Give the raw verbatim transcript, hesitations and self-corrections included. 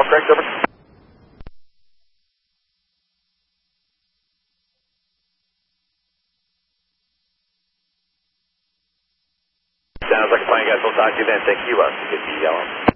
Correct, over. Sounds like a plan, guys. We'll talk to you then. Thank you, uh, get the yellow.